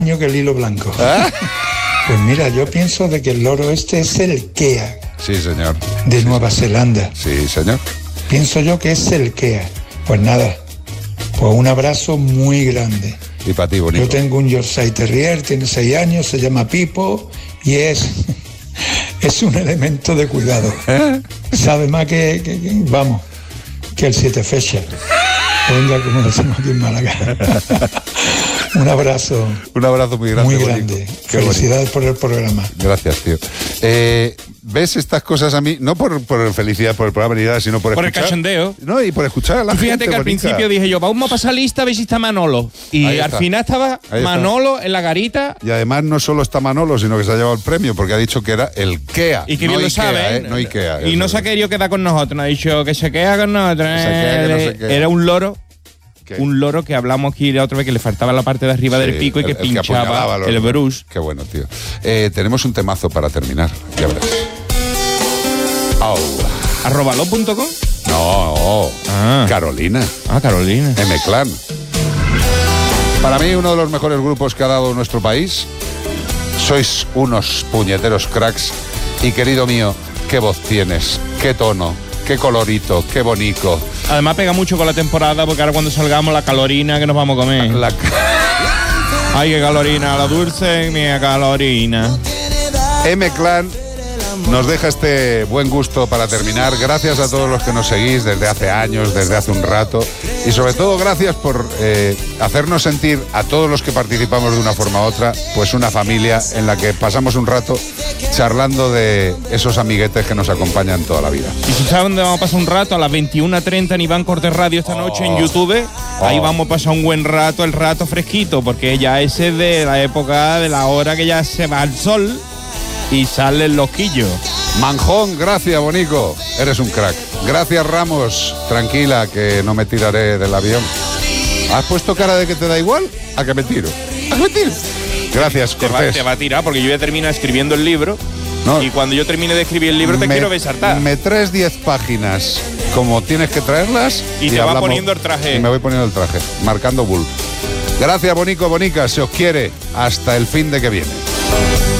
que el hilo blanco. Pues mira, yo pienso de que el loro este es el Kea. Sí, señor. De Nueva Zelanda. Sí, señor. Pienso yo que es el Kea. Pues nada, pues un abrazo muy grande. Y para ti, bonito. Yo tengo un Yorkshire Terrier, tiene 6 años, se llama Pipo y es un elemento de cuidado. Sabe más que el 7 fecha. Venga, como decimos aquí en Málaga. Un abrazo. Un abrazo muy grande. Muy grande. Felicidades por el programa. Gracias, tío. ¿Ves estas cosas a mí? No por felicidad por el programa ni nada, sino por escuchar. Por el cachondeo. No, y por escuchar a la gente. Fíjate que al principio dije yo, vamos a pasar lista a ver si está Manolo. Y al final estaba Manolo en la garita. Y además no solo está Manolo, sino que se ha llevado el premio, porque ha dicho que era el Kea. Y que bien lo sabe. No Ikea. Y no se ha querido quedar con nosotros. No ha dicho que se queda con nosotros. Era un loro. Un loro que hablamos aquí la otra vez que le faltaba la parte de arriba del pico y que pinchaba el brush. Qué bueno, tío. Tenemos un temazo para terminar, ya verás. ¿Arrobalo.com? No, Carolina. Carolina. M-Clan. Para mí, uno de los mejores grupos que ha dado nuestro país. Sois unos puñeteros cracks. Y querido mío, qué voz tienes, qué tono, qué colorito, qué bonito. Además pega mucho con la temporada, porque ahora cuando salgamos la calorina que nos vamos a comer. Ay, qué calorina, la dulce mía calorina. M-Clan nos deja este buen gusto para terminar. Gracias a todos los que nos seguís desde hace años, desde hace un rato. Y sobre todo gracias por hacernos sentir a todos los que participamos de una forma u otra, pues una familia en la que pasamos un rato charlando de esos amiguetes que nos acompañan toda la vida. Y si saben dónde vamos a pasar un rato, a las 21:30 en Iván Cortés Radio esta noche en YouTube. Ahí vamos a pasar un buen rato, el rato fresquito, porque ya ese es de la época, de la hora que ya se va el sol y sale el loquillo. Manjón, gracias, Bonico. Eres un crack. Gracias, Ramos. Tranquila, que no me tiraré del avión. ¿Has puesto cara de que te da igual? ¿A que me tiro? ¿A que me tiro? Gracias, Cortés. Te va a tirar porque yo voy a terminar escribiendo el libro. No. Y cuando yo termine de escribir el libro te quiero besartar. Me traes 10 páginas como tienes que traerlas. Y te va poniendo el traje. Y me voy poniendo el traje, marcando bull. Gracias, Bonico, Bonica. Se os quiere. Hasta el fin de que viene.